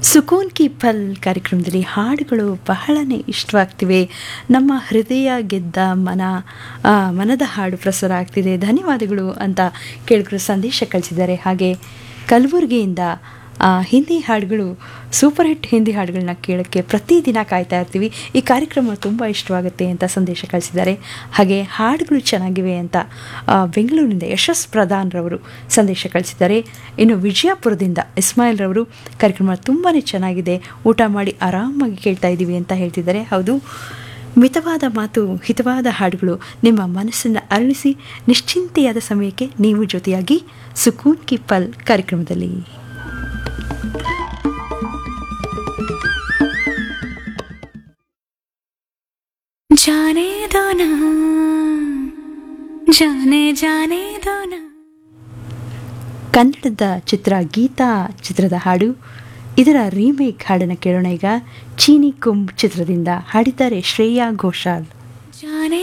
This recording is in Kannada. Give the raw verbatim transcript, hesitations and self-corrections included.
ಸುಕೂನ್ ಕಿ ಪಲ್ ಕಾರ್ಯಕ್ರಮದಲ್ಲಿ ಹಾಡುಗಳು ಬಹಳನೇ ಇಷ್ಟವಾಗ್ತಿವೆ. ನಮ್ಮ ಹೃದಯ ಗೆದ್ದ ಮನ ಆ, ಮನದ ಹಾಡು ಪ್ರಸಾರ ಆಗ್ತಿದೆ, ಧನ್ಯವಾದಗಳು ಅಂತ ಕೇಳಿದ್ರು ಸಂದೇಶ ಕಳಿಸಿದ್ದಾರೆ. ಹಾಗೆ ಕಲಬುರಗಿಯಿಂದ ಆ, ಹಿಂದಿ ಹಾಡುಗಳು, ಸೂಪರ್ ಹಿಟ್ ಹಿಂದಿ ಹಾಡುಗಳನ್ನ ಕೇಳೋಕ್ಕೆ ಪ್ರತಿದಿನ ಕಾಯ್ತಾ ಇರ್ತೀವಿ, ಈ ಕಾರ್ಯಕ್ರಮ ತುಂಬ ಇಷ್ಟವಾಗುತ್ತೆ ಅಂತ ಸಂದೇಶ ಕಳಿಸಿದ್ದಾರೆ. ಹಾಗೆ ಹಾಡುಗಳು ಚೆನ್ನಾಗಿವೆ ಅಂತ ಆ, ಬೆಂಗಳೂರಿನಿಂದ ಯಶಸ್ ಪ್ರಧಾನ್ ರವರು ಸಂದೇಶ ಕಳಿಸಿದ್ದಾರೆ. ಇನ್ನು ವಿಜಯಪುರದಿಂದ ಇಸ್ಮಾಯಿಲ್ ರವರು ಕಾರ್ಯಕ್ರಮ ತುಂಬಾ ಚೆನ್ನಾಗಿದೆ, ಊಟ ಮಾಡಿ ಆರಾಮಾಗಿ ಕೇಳ್ತಾ ಇದ್ದೀವಿ ಅಂತ ಹೇಳ್ತಿದ್ದಾರೆ. ಹೌದು, ಮಿತವಾದ ಮಾತು, ಹಿತವಾದ ಹಾಡುಗಳು ನಿಮ್ಮ ಮನಸ್ಸನ್ನು ಅರಳಿಸಿ ನಿಶ್ಚಿಂತೆಯಾದ ಸಮಯಕ್ಕೆ ನೀವು ಜೊತೆಯಾಗಿ ಸುಕೂನ್ ಕಿ ಪಲ್ ಕಾರ್ಯಕ್ರಮದಲ್ಲಿ. जाने दो ना, जाने जाने दो ना. ಕನ್ನಡದ ಚಿತ್ರ ಗೀತಾ ಚಿತ್ರದ ಹಾಡು, ಇದರ ರೀಮೇಕ್ ಹಾಡನ್ನು ಕೇಳೋಣ ಈಗ. ಚೀನಿ ಕುಂಬ್ ಚಿತ್ರದಿಂದ ಹಾಡಿದ್ದಾರೆ ಶ್ರೇಯಾ ಘೋಷಾಲ್. जाने